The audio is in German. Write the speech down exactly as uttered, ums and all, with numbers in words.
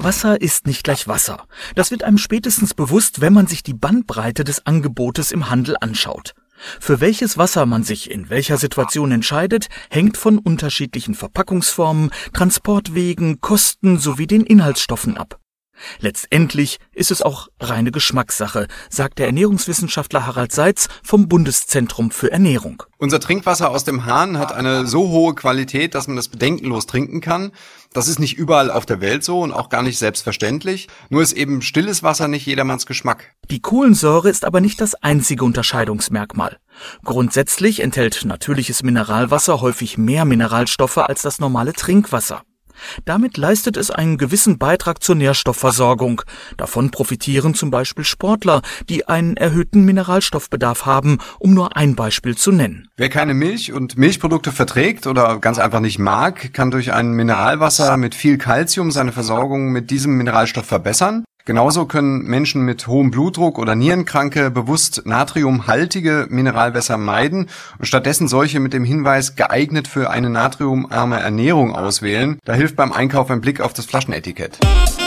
Wasser ist nicht gleich Wasser. Das wird einem spätestens bewusst, wenn man sich die Bandbreite des Angebotes im Handel anschaut. Für welches Wasser man sich in welcher Situation entscheidet, hängt von unterschiedlichen Verpackungsformen, Transportwegen, Kosten sowie den Inhaltsstoffen ab. Letztendlich ist es auch reine Geschmackssache, sagt der Ernährungswissenschaftler Harald Seitz vom Bundeszentrum für Ernährung. Unser Trinkwasser aus dem Hahn hat eine so hohe Qualität, dass man das bedenkenlos trinken kann. Das ist nicht überall auf der Welt so und auch gar nicht selbstverständlich. Nur ist eben stilles Wasser nicht jedermanns Geschmack. Die Kohlensäure ist aber nicht das einzige Unterscheidungsmerkmal. Grundsätzlich enthält natürliches Mineralwasser häufig mehr Mineralstoffe als das normale Trinkwasser. Damit leistet es einen gewissen Beitrag zur Nährstoffversorgung. Davon profitieren zum Beispiel Sportler, die einen erhöhten Mineralstoffbedarf haben, um nur ein Beispiel zu nennen. Wer keine Milch und Milchprodukte verträgt oder ganz einfach nicht mag, kann durch ein Mineralwasser mit viel Kalzium seine Versorgung mit diesem Mineralstoff verbessern. Genauso können Menschen mit hohem Blutdruck oder Nierenkranke bewusst natriumhaltige Mineralwässer meiden und stattdessen solche mit dem Hinweis geeignet für eine natriumarme Ernährung auswählen. Da hilft beim Einkauf ein Blick auf das Flaschenetikett.